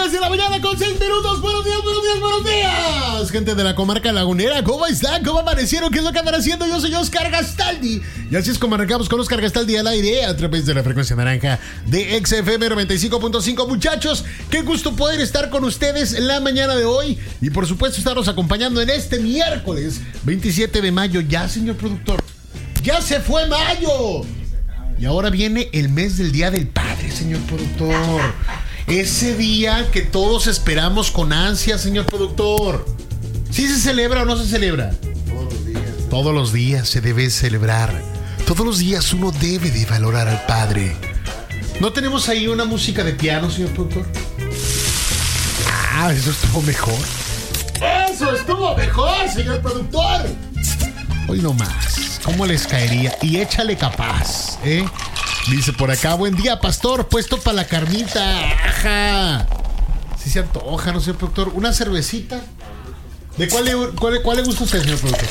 10 de la mañana con 6 minutos. Buenos días, buenos días, buenos días. Gente de la comarca lagunera, ¿cómo están? ¿Cómo amanecieron? ¿Qué es lo que andan haciendo? Yo soy Oscar Gastaldi. Y así es como arrancamos con Oscar Gastaldi al aire a través de la frecuencia naranja de XFM 95.5. Muchachos, qué gusto poder estar con ustedes la mañana de hoy. Y por supuesto estarnos acompañando en este miércoles 27 de mayo. Ya, señor productor, ya se fue mayo. Y ahora viene el mes del Día del Padre, señor productor. Ese día que todos esperamos con ansia, señor productor. ¿Sí se celebra o no se celebra? Todos los días. Todos los días se debe celebrar. Todos los días uno debe de valorar al padre. ¿No tenemos ahí una música de piano, señor productor? Ah, eso estuvo mejor. ¡Eso estuvo mejor, señor productor! Hoy no más. ¿Cómo les caería? Y échale capaz, ¿eh? Dice por acá, buen día, pastor, puesto para la carnita. ¡Ajá! Sí se antoja, ¿no, señor productor? ¿Una cervecita? ¿De cuál le gusta a usted, señor productor?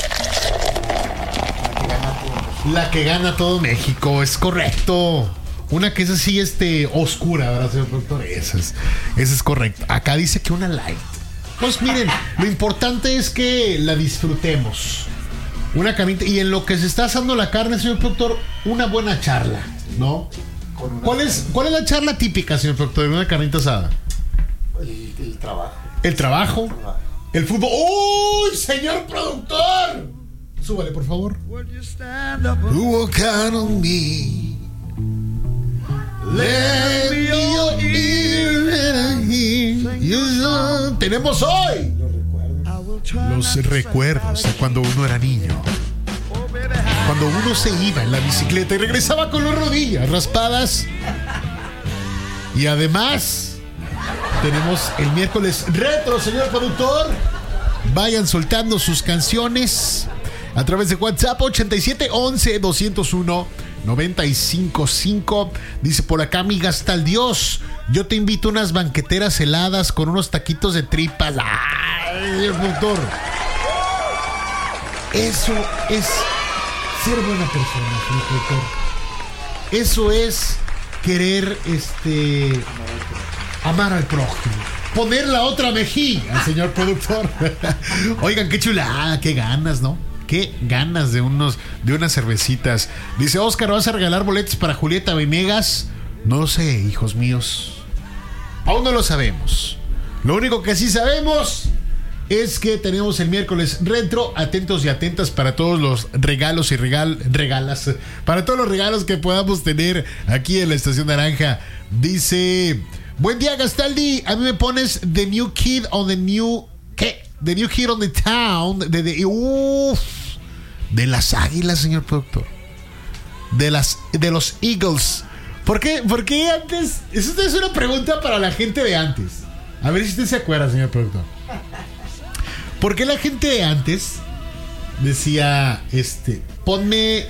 La que gana todo México, es correcto. Una que es así, oscura, ¿verdad, señor productor? Esa es correcto. Acá dice que una light. Pues miren, lo importante es que la disfrutemos. Una carnita, y en lo que se está asando la carne, señor productor, una buena charla, ¿no? ¿Cuál es la charla típica, señor productor, de una carnita asada? El trabajo. ¿El trabajo? ¿El fútbol? ¡Uy, señor productor! Súbale, por favor. You count on me. Let me hear you. Tenemos hoy los recuerdos de cuando uno era niño. Cuando uno se iba en la bicicleta y regresaba con las rodillas raspadas. Y además tenemos el miércoles retro, señor productor. Vayan soltando sus canciones a través de WhatsApp 8711-201-955. Dice por acá, mi Gastaldios, yo te invito a unas banqueteras heladas con unos taquitos de tripas. ¡Ay, señor productor! Eso es ser buena persona, señor productor. Eso es querer amar al prójimo. Poner la otra mejilla, señor productor. Oigan, qué chulada, qué ganas, ¿no? Qué ganas de unas cervecitas. Dice Oscar, ¿vas a regalar boletos para Julieta Venegas? No lo sé, hijos míos. Aún no lo sabemos. Lo único que sí sabemos es que tenemos el miércoles retro. Atentos y atentas para todos los regalos y regalas. Para todos los regalos que podamos tener aquí en la Estación Naranja. Dice, buen día, Gastaldi. A mí me pones The New Kid on the New... ¿Qué? The New Kid on the Town. De las Águilas, señor productor. De los Eagles. ¿Por qué antes? Esa es una pregunta para la gente de antes. A ver si usted se acuerda, señor productor. ¿Por qué la gente de antes decía, ponme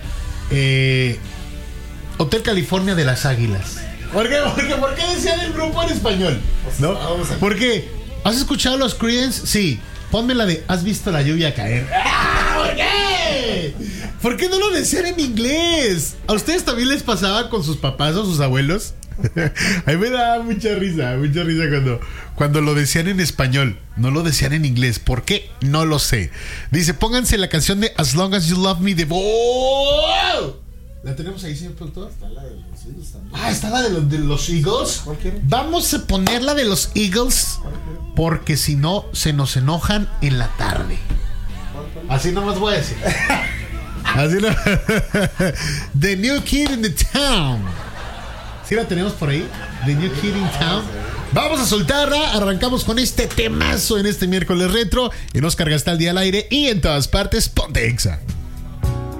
Hotel California de las Águilas? ¿Por qué decían el grupo en español? ¿No? Porque, ¿has escuchado los Creedence? Sí. Ponme la de ¿has visto la lluvia caer? ¿Por qué? ¿Por qué no lo decían en inglés? ¿A ustedes también les pasaba con sus papás o sus abuelos? A mí me daba mucha risa cuando lo decían en español. No lo decían en inglés. ¿Por qué? No lo sé. Dice, pónganse la canción de As Long As You Love Me de... ¡Oh! ¿La tenemos ahí, señor productor? Está la de los Eagles también. Ah, ¿está la de los Eagles? Vamos a poner la de los Eagles, porque si no, se nos enojan en la tarde. Así nomás voy a decir. Así no. The New Kid in the Town. ¿Sí la tenemos por ahí? The New Kid in Town. Vamos a soltarla. Arrancamos con este temazo en este miércoles retro. En Oscar Gastaldi al aire y en todas partes, ponte Exa.